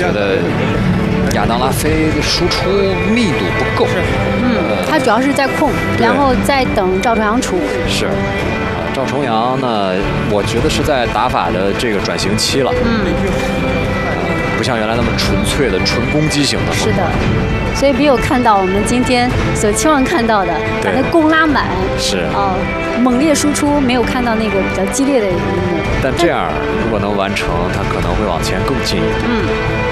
觉得亚当拉菲的输出密度不够。 他主要是在控，然后再等赵重阳出。 是。赵重阳呢，我觉得是在打法的这个转型期了，不像原来那么纯粹的纯攻击型的。 是的，所以没有看到我们今天所期望看到的，把他攻拉满， 是猛烈输出，没有看到那个比较激烈的一幕。 但这样如果能完成，他可能会往前更进一步。